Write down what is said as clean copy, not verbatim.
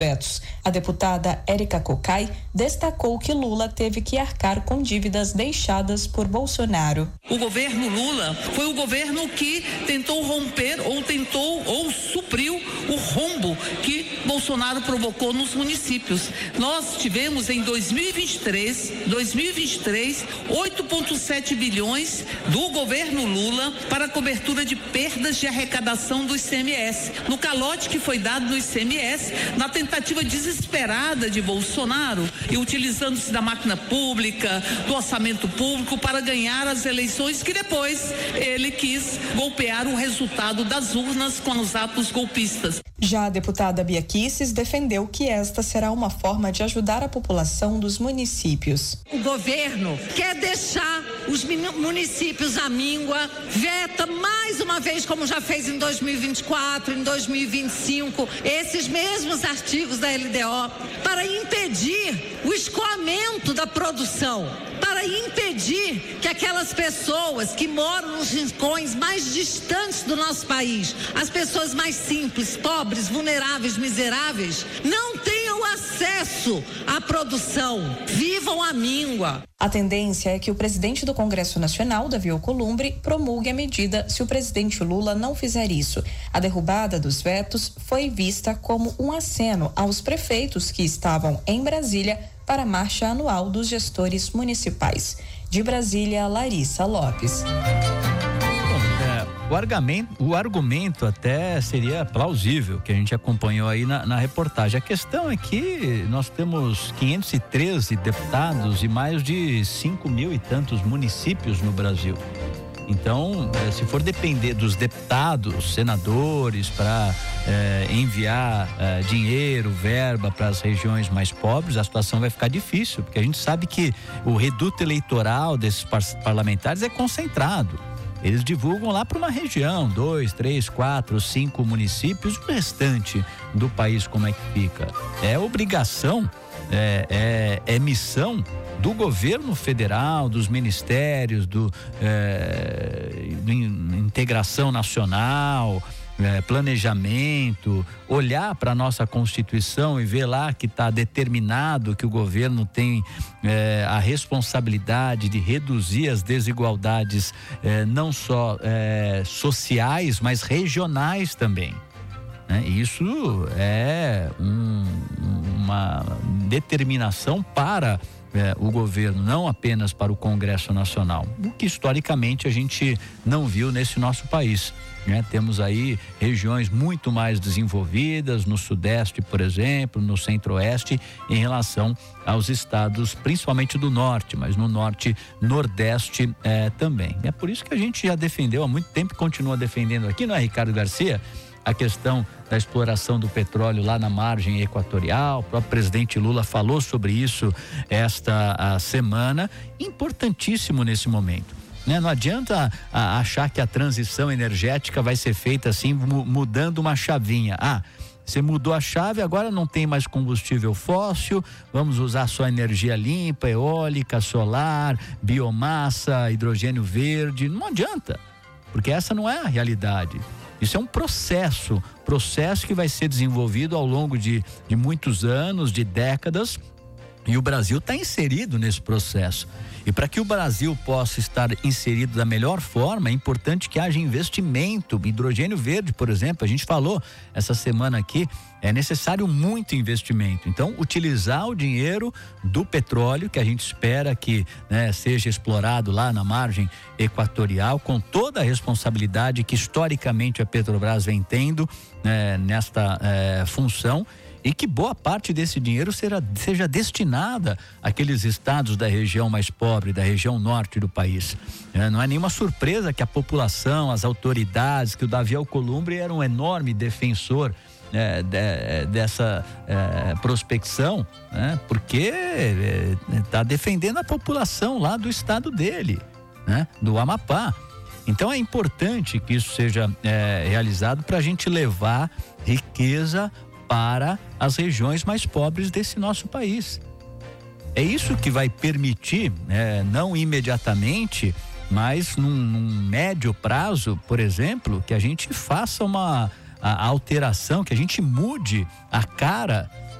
vetos. A deputada Érica Cocai destacou que Lula teve que arcar com dívidas deixadas por Bolsonaro. O governo Lula foi o governo que tentou romper ou supriu o rombo que Bolsonaro provocou nos municípios. Nós tivemos em 2023, 8,7 bilhões do governo Lula para a cobertura de perdas de arrecadação do ICMS. No calote que foi dado no ICMS, na tentativa desesperada de Bolsonaro e utilizando-se da máquina pública, do orçamento público para ganhar as eleições que depois ele quis golpear o resultado das urnas com os atos golpistas. Já a deputada Bia Kicis defendeu que esta será uma forma de ajudar a população dos municípios. O governo quer deixar os municípios à míngua, veta mais uma vez, como já fez em 2024, em 2025, esses mesmos artigos da LDO, para impedir o escoamento da produção, para impedir que aquelas pessoas que moram nos rincões mais distantes do nosso país, as pessoas mais simples, pobres, vulneráveis, miseráveis, não tenham acesso à produção, vivam à míngua. A tendência é que o presidente do Congresso Nacional, Davi Alcolumbre, promulgue a medida se o presidente Lula não fizer isso. A derrubada dos vetos foi vista como um aceno aos prefeitos que estavam em Brasília para a marcha anual dos gestores municipais. De Brasília, Larissa Lopes. O argumento até seria plausível, que a gente acompanhou aí na reportagem. A questão é que nós temos 513 deputados e mais de 5 mil e tantos municípios no Brasil. Então, se for depender dos deputados, senadores, para enviar dinheiro, verba para as regiões mais pobres, a situação vai ficar difícil, porque a gente sabe que o reduto eleitoral desses parlamentares é concentrado. Eles divulgam lá para uma região, 2, 3, 4, 5 municípios, o restante do país como é que fica? É obrigação, é missão do governo federal, dos ministérios, do integração nacional, planejamento, olhar para a nossa Constituição e ver lá que está determinado que o governo tem a responsabilidade de reduzir as desigualdades não só sociais, mas regionais também. Isso é uma determinação para o governo, não apenas para o Congresso Nacional, o que historicamente a gente não viu nesse nosso país. Temos aí regiões muito mais desenvolvidas no Sudeste, por exemplo, no Centro-Oeste, em relação aos estados, principalmente do Norte, mas no Norte, Nordeste também. É por isso que a gente já defendeu há muito tempo e continua defendendo aqui, não é, Ricardo Garcia? A questão da exploração do petróleo lá na margem equatorial. O próprio presidente Lula falou sobre isso esta semana. Importantíssimo nesse momento. Não adianta achar que a transição energética vai ser feita assim, mudando uma chavinha. Você mudou a chave, agora não tem mais combustível fóssil, vamos usar só energia limpa, eólica, solar, biomassa, hidrogênio verde. Não adianta, porque essa não é a realidade. Isso é um processo que vai ser desenvolvido ao longo de muitos anos, de décadas, e o Brasil está inserido nesse processo. E para que o Brasil possa estar inserido da melhor forma, é importante que haja investimento. Hidrogênio verde, por exemplo, a gente falou essa semana aqui, é necessário muito investimento. Então, utilizar o dinheiro do petróleo, que a gente espera que seja explorado lá na margem equatorial, com toda a responsabilidade que historicamente a Petrobras vem tendo nesta função, e que boa parte desse dinheiro seja destinada àqueles estados da região mais pobre, da região norte do país. Não é nenhuma surpresa que a população, as autoridades, que o Davi Alcolumbre era um enorme defensor dessa prospecção, porque está defendendo a população lá do estado dele, do Amapá. Então é importante que isso seja realizado para a gente levar riqueza para as regiões mais pobres desse nosso país. É isso que vai permitir, não imediatamente, mas num médio prazo, por exemplo, que a gente faça uma alteração, que a gente mude a cara